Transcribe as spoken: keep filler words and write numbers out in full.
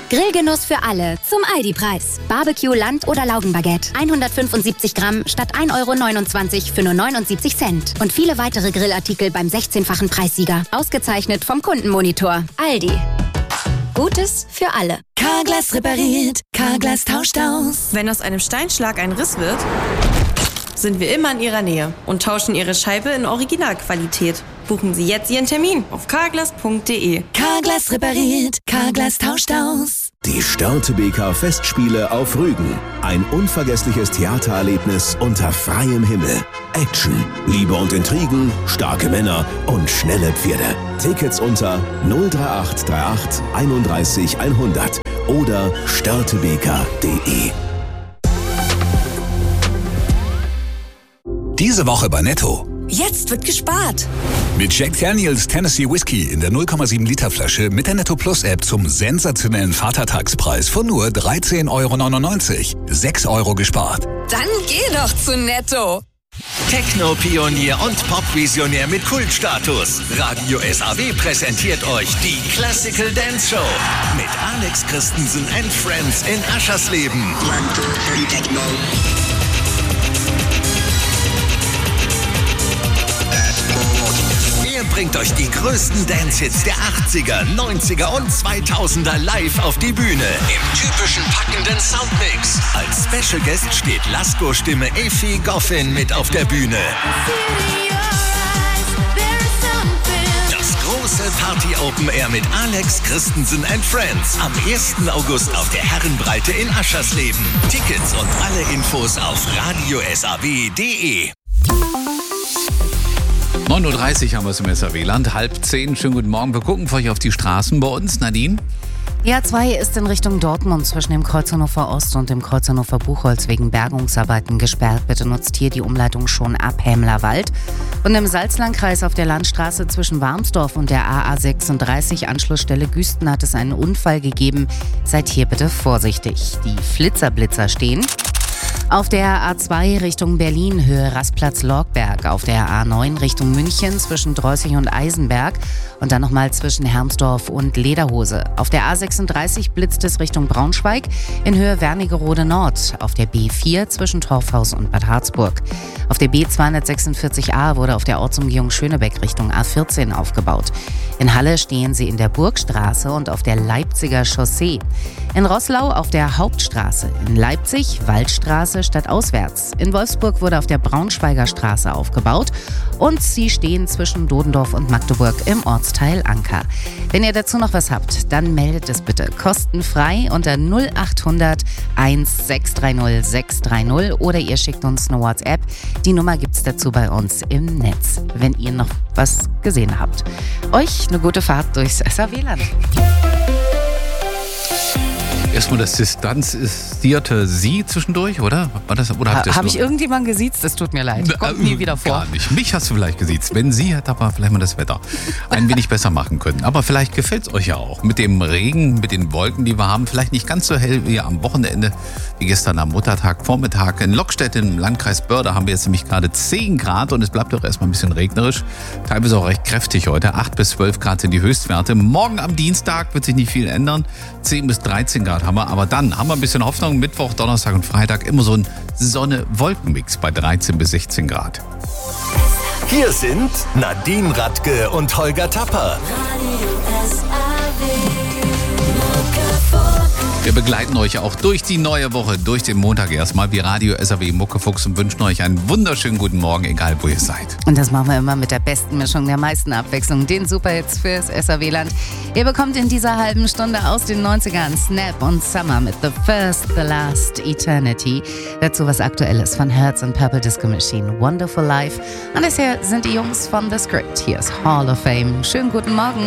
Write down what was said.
Grillgenuss für alle zum Aldi-Preis. Barbecue, Land- oder Laugenbaguette. hundertfünfundsiebzig Gramm statt ein Euro neunundzwanzig für nur neunundsiebzig Cent. Und viele weitere Grillartikel beim sechzehnfachen Preissieger. Ausgezeichnet vom Kundenmonitor. Aldi. Gutes für alle. Carglass repariert, Carglass tauscht aus. Wenn aus einem Steinschlag ein Riss wird, sind wir immer in Ihrer Nähe und tauschen Ihre Scheibe in Originalqualität. Buchen Sie jetzt Ihren Termin auf carglass punkt de. Carglass repariert, Carglass tauscht aus. Die Störtebeker Festspiele auf Rügen. Ein unvergessliches Theatererlebnis unter freiem Himmel. Action, Liebe und Intrigen, starke Männer und schnelle Pferde. Tickets unter null drei acht drei acht einunddreißig hundert oder störtebeker punkt de. Diese Woche bei Netto. Jetzt wird gespart. Mit Jack Daniels Tennessee Whiskey in der null Komma sieben Liter Flasche mit der Netto Plus App zum sensationellen Vatertagspreis von nur dreizehn Euro neunundneunzig. sechs Euro gespart. Dann geh doch zu Netto. Techno-Pionier und Pop-Visionär mit Kultstatus. Radio S A W präsentiert euch die Classical Dance Show mit Alex Christensen and Friends in Aschersleben. Er bringt euch die größten Dance-Hits der achtziger, neunziger und zweitausender live auf die Bühne. Im typischen packenden Soundmix. Als Special Guest steht Lasko-Stimme Effi Goffin mit auf der Bühne. Das große Party-Open Air mit Alex Christensen and Friends. Am ersten August auf der Herrenbreite in Aschersleben. Tickets und alle Infos auf radio s a w punkt de. neun Uhr dreißig haben wir es im S A W-Land, halb zehn. Schönen guten Morgen. Wir gucken für euch auf die Straßen bei uns. Nadine? Die A zwei ist in Richtung Dortmund zwischen dem Kreuz Hannover Ost und dem Kreuz Hannover Buchholz wegen Bergungsarbeiten gesperrt. Bitte nutzt hier die Umleitung schon ab Hämlerwald. Und im Salzlandkreis auf der Landstraße zwischen Warmsdorf und der A A sechsunddreißig Anschlussstelle Güsten hat es einen Unfall gegeben. Seid hier bitte vorsichtig. Die Flitzerblitzer stehen. Auf der A zwei Richtung Berlin, Höhe Rastplatz Lorgberg. Auf der A neun Richtung München zwischen Drossig und Eisenberg. Und dann nochmal zwischen Hermsdorf und Lederhose. Auf der A sechsunddreißig blitzt es Richtung Braunschweig in Höhe Wernigerode Nord. Auf der B vier zwischen Torfhaus und Bad Harzburg. Auf der B zweihundertsechsundvierzig A wurde auf der Ortsumgehung Schönebeck Richtung A vierzehn aufgebaut. In Halle stehen sie in der Burgstraße und auf der Leipziger Chaussee. In Roßlau auf der Hauptstraße. In Leipzig Waldstraße stadtauswärts. In Wolfsburg wurde auf der Braunschweiger Straße aufgebaut. Und sie stehen zwischen Dodendorf und Magdeburg im Ortsteil Anker. Wenn ihr dazu noch was habt, dann meldet es bitte kostenfrei unter null achthundert sechs drei null sechs drei null oder ihr schickt uns eine WhatsApp. Die Nummer gibt's dazu bei uns im Netz, wenn ihr noch was gesehen habt. Euch eine gute Fahrt durchs S A W-Land. Erstmal das distanzierte Sie zwischendurch, oder? War das, oder ha, Habe ich irgendjemanden gesiezt? Das tut mir leid. Kommt nie wieder vor. Gar nicht. Mich hast du vielleicht gesiezt. Wenn Sie, hätte aber vielleicht mal das Wetter ein wenig besser machen können. Aber vielleicht gefällt es euch ja auch. Mit dem Regen, mit den Wolken, die wir haben. Vielleicht nicht ganz so hell wie am Wochenende, wie gestern am Muttertag, Vormittag. In Lockstedt im Landkreis Börde haben wir jetzt nämlich gerade zehn Grad und es bleibt auch erstmal ein bisschen regnerisch. Teilweise auch recht kräftig heute. acht bis zwölf Grad sind die Höchstwerte. Morgen am Dienstag wird sich nicht viel ändern. zehn bis dreizehn Grad haben wir, aber dann haben wir ein bisschen Hoffnung. Mittwoch, Donnerstag und Freitag immer so ein Sonne-Wolken-Mix bei dreizehn bis sechzehn Grad. Hier sind Nadine Radke und Holger Tapper. Wir begleiten euch auch durch die neue Woche, durch den Montag erstmal, wie Radio S A W Muckefuchs und wünschen euch einen wunderschönen guten Morgen, egal wo ihr seid. Und das machen wir immer mit der besten Mischung, der meisten Abwechslung, den Superhits fürs S A W-Land. Ihr bekommt in dieser halben Stunde aus den neunzigern Snap und Summer mit The First, The Last, Eternity. Dazu was Aktuelles von Herz und Purple Disco Machine, Wonderful Life. Und bisher sind die Jungs von The Script. Hier ist Hall of Fame. Schönen guten Morgen.